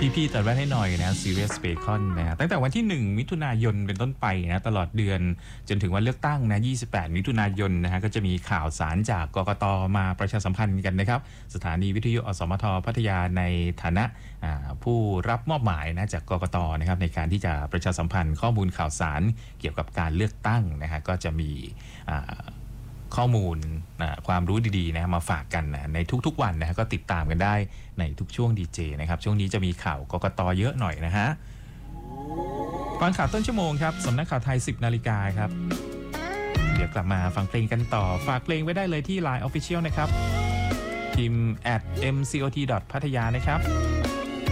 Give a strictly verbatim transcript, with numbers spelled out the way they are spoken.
พี่ๆตัดแว่นให้หน่อยนะซีเรียสเบคอนนะฮะตั้งแต่วันที่หนึ่งมิถุนายนเป็นต้นไปนะตลอดเดือนจนถึงวันเลือกตั้งนะยี่สิบแปดมิถุนายนนะฮะก็จะมีข่าวสารจากกกตมาประชาสัมพันธ์กันนะครับสถานีวิทยุอสมทพัทยาในฐานะผู้รับมอบหมายนะจากกกตนะครับในการที่จะประชาสัมพันธ์ข้อมูลข่าวสารเกี่ยวกับการเลือกตั้งนะฮะก็จะมีข้อมูลความรู้ดีๆนะมาฝากกันนะในทุกๆวันนะฮะก็ติดตามกันได้ในทุกช่วงดีเจนะครับช่วงนี้จะมีข่าวกกตเยอะหน่อยนะฮะฟังข่าวต้นชั่วโมงครับสำนักข่าวไทยสิบนาฬิกาครับเดี๋ยวกลับมาฟังเพลงกันต่อฝากเพลงไว้ได้เลยที่ ไลน์ Official นะครับพิมพ์ แอท เอ็ม ซี โอ ที ดอท พัทยานะครับ